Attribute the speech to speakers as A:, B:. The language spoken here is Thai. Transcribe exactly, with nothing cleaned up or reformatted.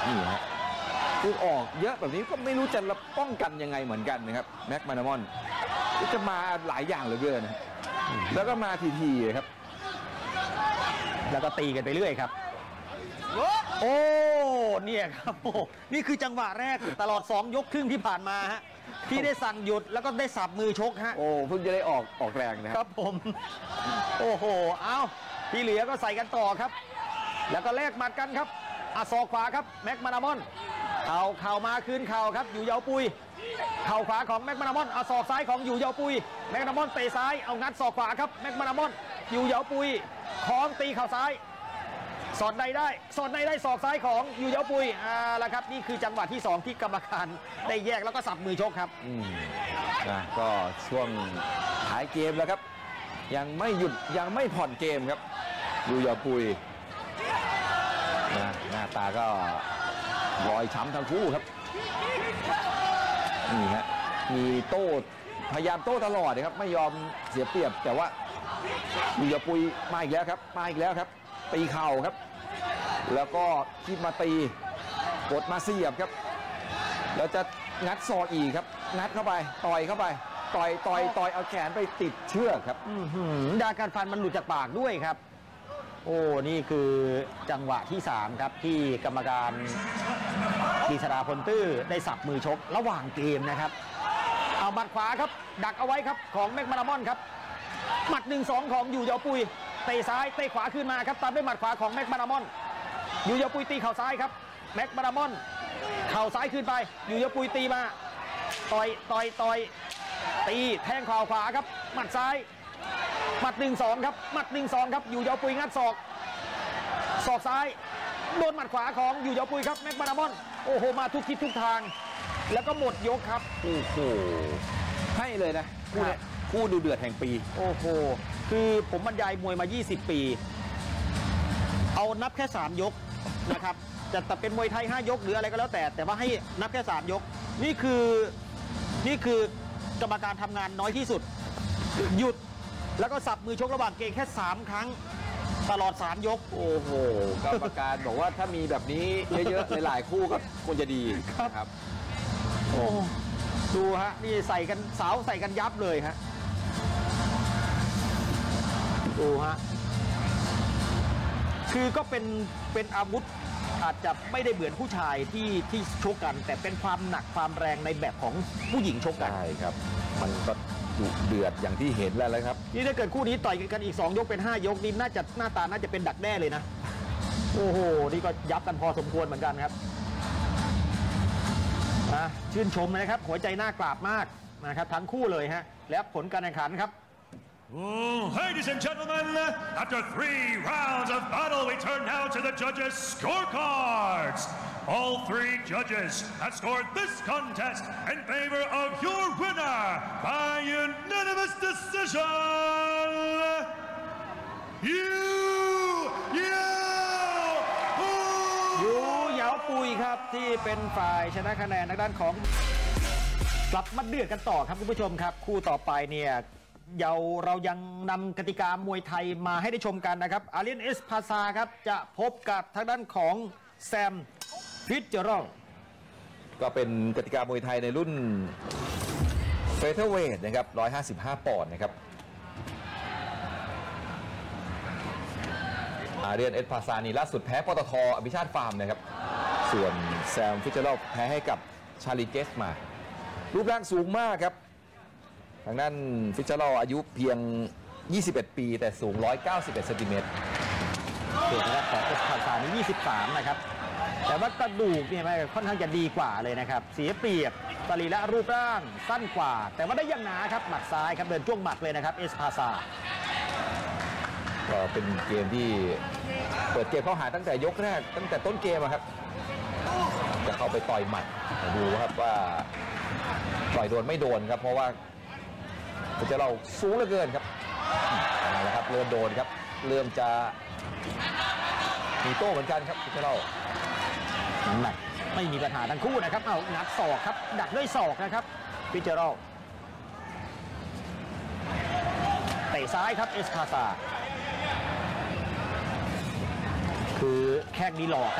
A: นี่ฮะคือออกเยอะแบบนี้ก็ไม่รู้จะป้องกันยังไงเหมือนกันนะครับแม็กมานามอนจะมาหลายอย่างเหลือเกินนะแล้วก็มาทีๆครับ
B: แล้วก็ตีกันไปเรื่อยครับโอ้เนี่ยครับโอ้นี่คือจังหวะแรกตลอดสองยกครึ่งที่ผ่านมาฮะที่ได้สั่งหยุดแล้วก็ได้สับมือชกฮะ
A: โอ้เพิ่งจะได้ออกออกแรงนะครับ
B: ผมโอ้โหเอาที่เหลือก็ใส่กันต่อครับแล้วก็แลกหมัดกันครับอาศอกขวาครับแม็กมานามอนเข่าเข่ามาคืนเข่าครับอยู่เยาปุยเข่าขวาของแม็กมานามอนเอาศอกซ้ายของอยู่เยาปุยแม็กมานามอนเตะซ้ายเอางัดศอกขวาครับแม็กมานามอนอยู่เยาปุยคล้องตีเข่าซ้ายสอดในได้สอดในได้ศอกซ้ายของอยู่เยาปุยอ่าละครับนี่คือจังหวะที่สองที่กรรมการได้แยกแล้วก็สับมือชกครับ
A: อืมนะก็ช่วงท้ายเกมแล้วครับยังไม่หยุดยังไม่ผ่อนเกมครับอยู่เยาปุยนะหน้าตาก็รอยช้ำทั้งคู่ครับนี่ฮะมีโต้พยายามโต้ตลอดนะครับไม่ยอมเสียเปรียบแต่ว่าอยู่เยาปุยมาอีกแล้วครับมาอีกแล้วครับตีเข่าครับแล้วก็คิดมาตีกดมาเสียบครับแล้วจะงัดศอกอีกครับงัดเข้าไปต่อยเข้าไปต่อยต่อยต่อยเอาแขนไปติดเชือกครับ
B: ดาการฟันมันหลุดจากปากด้วยครับโอ้นี่คือจังหวะที่สามครับที่กรรมการกฤษฎาพลตื้อได้สับมือชกระหว่างเกมนะครับเอาหมัดขวาครับดักเอาไว้ครับของแม็กมานามอนครับหมัดหนึ่งสองของอยู่เยาปุยเตะซ้ายเตะขวาขึ้นมาครับตามด้วยหมัดขวาของแม็กมานามอนอยู่เยาปุยตีเข่าซ้ายครับแม็กมานามอนเข่าซ้ายขึ้นไปอยู่เยาปุยตีมาต่อยต่อยต่อยตีแทงเข่าขวาครับหมัดซ้ายหมัดหนึ่งสองครับหมัดหนึ่งสองครับอยู่เยาปุยงัดศอกศอกซ้ายโดนหมัดขวาของอยู่เยาปุยครับแม็กมานามอนโอ้โหมาทุกทิศทุกทางแล้วก็หมดยกครับ
A: โอ้โหให้เลยนะคู่นี้คู่ดูเดือดแห่งปี
B: โอ้โหคือผมบรรยายมวยมายี่สิบปีเอานับแค่สามยกนะครับจะแต่เป็นมวยไทยห้ายกหรืออะไรก็แล้วแต่แต่ว่าให้นับแค่สามยกนี่คือนี่คือกรรมการทำงานน้อยที่สุดหยุดแล้วก็สับมือชกระหว่างเกมแค่สามครั้งตลอดสามยก
A: โอ้โหกรรมการบอกว่าถ้ามีแบบนี้เยอะๆหลายๆคู่ก็ควรจะดีครับ
B: โอ้ดูฮะนี่ใส่กันสาวใส่กันยับเลยฮะดูฮะคือก็เป็นเป็นอาวุธอาจจะไม่ได้เหมือนผู้ชายที่ที่ชกกันแต่เป็นความหนักความแรงในแบบของผู้หญิงชกกัน
A: ใช่ครับมันก็ดุเดือดอย่างที่เห็นแล้วเลยครับ
B: นี่ถ้าเกิดคู่นี้ต่อยกันอีกสองยกเป็นห้ายกนี่น่าจะหน้าตาน่าจะเป็นดักแด้เลยนะโอ้โหนี่ก็ยับกันพอสมควรเหมือนกันครับนะชื่นชมนะครับหัวใจน่ากราบมากนะครับทั้งคู่เลยฮะและผลการแข่งขันครับ
C: Ladies and gentlemen, after three rounds of battle, we turn now to the judges' scorecards. All three judges have scored this contest in favor of your winner by unanimous decision. You, you,
B: ยูเหยาปุยครับที่เป็นฝ่ายชนะคะแนนทางด้านของกลับมาเดือดกันต่อครับคุณผู้ชมครับคู่ต่อไปเนี่ยเยาเรายังนำกติกามวยไทยมาให้ได้ชมกันนะครับอาเลียนเอสพาซาครับจะพบกับทางด้านของแซมฟิตเจอรัล
A: ก็เป็นกติกามวยไทยในรุ่นเฟเธอร์เวทนะครับหนึ่งร้อยห้าสิบห้าปอนด์นะครับอาเลียนเอสพาซานี่ล่าสุดแพ้ปตท.อภิชาติฟาร์มนะครับส่วนแซมฟิตเจอรัลแพ้ให้กับชาลีเกสมารูปร่างสูงมากครับทางด้านฟิชเชอร์อายุเพียงยี่สิบเอ็ดปีแต่สูงหนึ่งร้อยเก้าสิบเอ็ดเซนติเมตร
B: ส่วนทางด้านของเอสพาซานี่ยี่สิบสามนะครับแต่ว่ากระดูกเนี่ยค่อนข้างจะดีกว่าเลยนะครับเสียเปรียบสรีระรูปร่างสั้นกว่าแต่ว่าได้ยังหนาครับหมัดซ้ายครับเดินจ้วงหมัดเลยนะครับเอสพาซา
A: ก็เป็นเกมที่เปิดเกมเข้าหาตั้งแต่ยกแรกตั้งแต่ต้นเกมครับจะเข้าไปต่อยหมัดดูครับว่าต่อยโดนไม่โดนครับเพราะว่าจะเราสูงเหลือเกินครับนะครับเริ่มโดนครับเริ่มจะมีโต้เหมือนกันครับจะเรา
B: หนักไม่มีปัญหาทั้งคู่นะครับเอางัดศอกครับดักด้วยศอกนะครับฟิชเชอรัลเตะซ้ายครับเอสพาซาคือแข้งนี้หลอก